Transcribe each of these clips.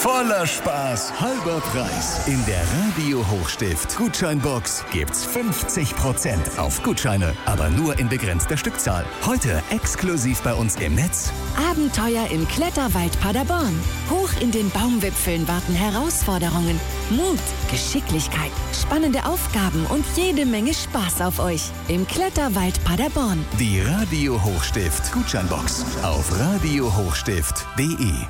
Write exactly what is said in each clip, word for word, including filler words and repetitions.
voller Spaß, halber Preis. In der Radio Hochstift Gutscheinbox gibt's fünfzig Prozent auf Gutscheine, aber nur in begrenzter Stückzahl. Heute exklusiv bei uns im Netz. Abenteuer im Kletterwald Paderborn. Hoch in den Baumwipfeln warten Herausforderungen, Mut, Geschicklichkeit, spannende Aufgaben und jede Menge Spaß auf euch. Im Kletterwald Paderborn. Die Radio Hochstift Gutscheinbox auf radio hochstift punkt de.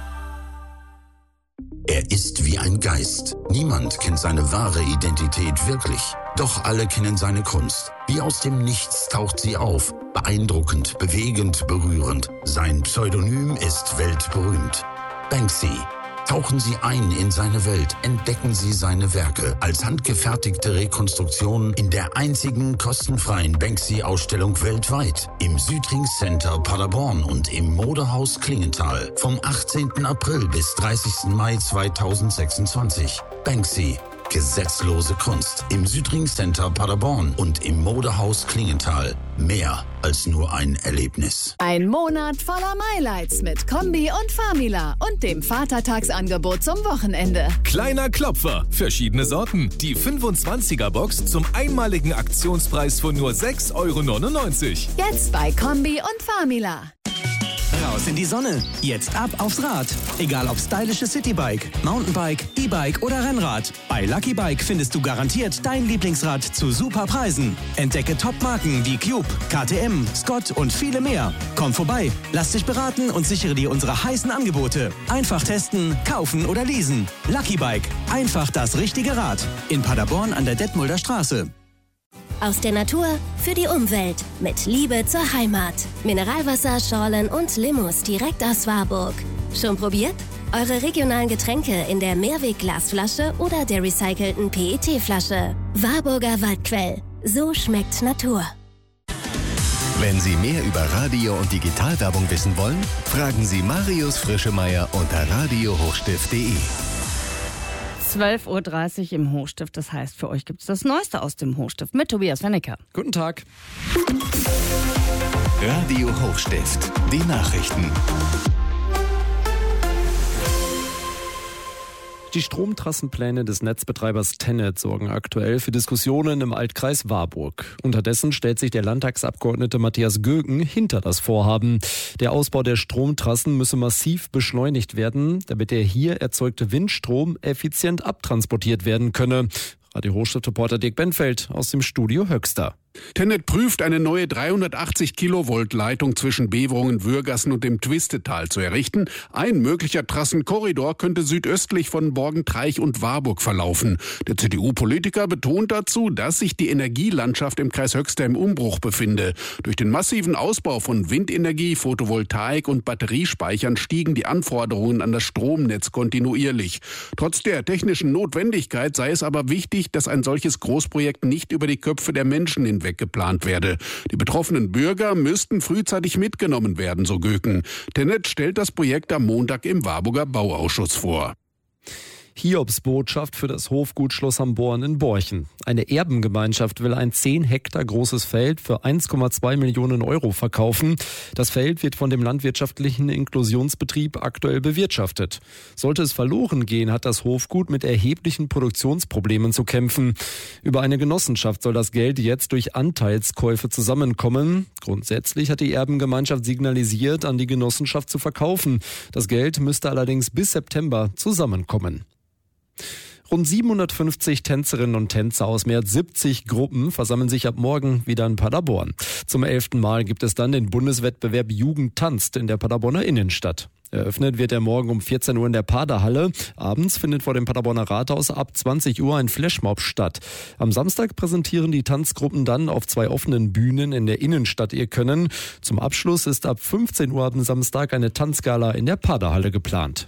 Er ist wie ein Geist. Niemand kennt seine wahre Identität wirklich. Doch alle kennen seine Kunst. Wie aus dem Nichts taucht sie auf. Beeindruckend, bewegend, berührend. Sein Pseudonym ist weltberühmt. Banksy. Tauchen Sie ein in seine Welt, entdecken Sie seine Werke als handgefertigte Rekonstruktion in der einzigen kostenfreien Banksy-Ausstellung weltweit im Südring Center Paderborn und im Modehaus Klingenthal vom achtzehnten April bis dreißigsten Mai zweitausendsechsundzwanzig. Banksy. Gesetzlose Kunst im Südring Center Paderborn und im Modehaus Klingenthal. Mehr als nur ein Erlebnis. Ein Monat voller Highlights mit Kombi und Famila und dem Vatertagsangebot zum Wochenende. Kleiner Klopfer, verschiedene Sorten. Die fünfundzwanziger-Box zum einmaligen Aktionspreis von nur sechs Euro neunundneunzig. Jetzt bei Kombi und Famila. Raus in die Sonne. Jetzt ab aufs Rad. Egal ob stylisches Citybike, Mountainbike, E-Bike oder Rennrad. Bei Lucky Bike findest du garantiert dein Lieblingsrad zu super Preisen. Entdecke Top-Marken wie Cube, K T M, Scott und viele mehr. Komm vorbei, lass dich beraten und sichere dir unsere heißen Angebote. Einfach testen, kaufen oder leasen. Lucky Bike. Einfach das richtige Rad. In Paderborn an der Detmolder Straße. Aus der Natur für die Umwelt. Mit Liebe zur Heimat. Mineralwasser, Schorlen und Limous direkt aus Warburg. Schon probiert? Eure regionalen Getränke in der Mehrwegglasflasche oder der recycelten P E T-Flasche. Warburger Waldquell. So schmeckt Natur. Wenn Sie mehr über Radio- und Digitalwerbung wissen wollen, fragen Sie Marius Frischemeier unter radio hochstift punkt de. zwölf Uhr dreißig im Hochstift. Das heißt, für euch gibt es das Neueste aus dem Hochstift mit Tobias Wennecker. Guten Tag. Radio Hochstift, die Nachrichten. Die Stromtrassenpläne des Netzbetreibers TenneT sorgen aktuell für Diskussionen im Altkreis Warburg. Unterdessen stellt sich der Landtagsabgeordnete Matthias Göken hinter das Vorhaben. Der Ausbau der Stromtrassen müsse massiv beschleunigt werden, damit der hier erzeugte Windstrom effizient abtransportiert werden könne. Radio Hochstift-Reporter Dirk Benfeld aus dem Studio Höxter. TenneT prüft, eine neue dreihundertachtzig Kilovolt Leitung zwischen Beverungen, Würgassen und dem Twistetal zu errichten. Ein möglicher Trassenkorridor könnte südöstlich von Borgentreich und Warburg verlaufen. Der C D U-Politiker betont dazu, dass sich die Energielandschaft im Kreis Höxter im Umbruch befinde. Durch den massiven Ausbau von Windenergie, Photovoltaik und Batteriespeichern stiegen die Anforderungen an das Stromnetz kontinuierlich. Trotz der technischen Notwendigkeit sei es aber wichtig, dass ein solches Großprojekt nicht über die Köpfe der Menschen hinweg geplant werde. Die betroffenen Bürger müssten frühzeitig mitgenommen werden, so Göken. TenneT stellt das Projekt am Montag im Warburger Bauausschuss vor. Hiobsbotschaft für das Hofgut Schloss Hamborn in Borchen. Eine Erbengemeinschaft will ein zehn Hektar großes Feld für eins Komma zwei Millionen Euro verkaufen. Das Feld wird von dem landwirtschaftlichen Inklusionsbetrieb aktuell bewirtschaftet. Sollte es verloren gehen, hat das Hofgut mit erheblichen Produktionsproblemen zu kämpfen. Über eine Genossenschaft soll das Geld jetzt durch Anteilskäufe zusammenkommen. Grundsätzlich hat die Erbengemeinschaft signalisiert, an die Genossenschaft zu verkaufen. Das Geld müsste allerdings bis September zusammenkommen. Rund siebenhundertfünfzig Tänzerinnen und Tänzer aus mehr als siebzig Gruppen versammeln sich ab morgen wieder in Paderborn. Zum elften Mal gibt es dann den Bundeswettbewerb Jugend tanzt in der Paderborner Innenstadt. Eröffnet wird er morgen um vierzehn Uhr in der Paderhalle. Abends findet vor dem Paderborner Rathaus ab zwanzig Uhr ein Flashmob statt. Am Samstag präsentieren die Tanzgruppen dann auf zwei offenen Bühnen in der Innenstadt ihr Können. Zum Abschluss ist ab fünfzehn Uhr am Samstag eine Tanzgala in der Paderhalle geplant.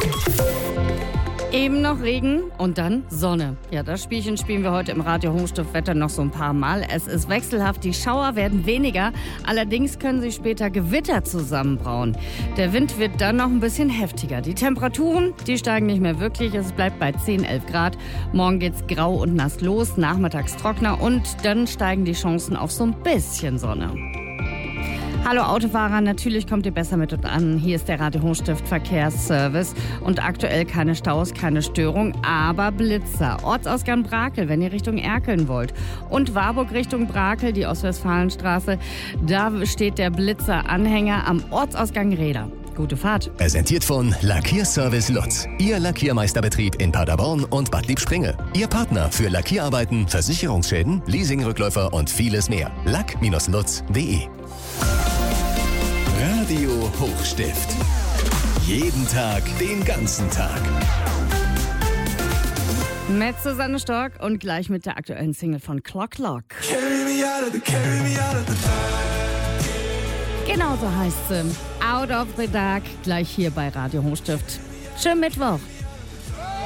Eben noch Regen und dann Sonne. Ja, das Spielchen spielen wir heute im Radio Hochstift Wetter noch so ein paar Mal. Es ist wechselhaft, die Schauer werden weniger, allerdings können sich später Gewitter zusammenbrauen. Der Wind wird dann noch ein bisschen heftiger. Die Temperaturen, die steigen nicht mehr wirklich, es bleibt bei zehn, elf Grad. Morgen geht's grau und nass los, nachmittags trockener und dann steigen die Chancen auf so ein bisschen Sonne. Hallo Autofahrer, natürlich kommt ihr besser mit uns an. Hier ist der Radio Hochstift Verkehrsservice und aktuell keine Staus, keine Störung, aber Blitzer. Ortsausgang Brakel, wenn ihr Richtung Erkeln wollt. Und Warburg Richtung Brakel, die Ostwestfalenstraße, da steht der Blitzer-Anhänger am Ortsausgang Räder. Gute Fahrt. Präsentiert von Lackierservice Lutz. Ihr Lackiermeisterbetrieb in Paderborn und Bad Liebspringe. Ihr Partner für Lackierarbeiten, Versicherungsschäden, Leasingrückläufer und vieles mehr. lack Bindestrich lutz punkt de Radio Hochstift. Jeden Tag, den ganzen Tag. Mit Susanne Stork und gleich mit der aktuellen Single von Clock Clock. Genau so heißt sie. Out of the Dark, gleich hier bei Radio Hochstift. Schönen Mittwoch.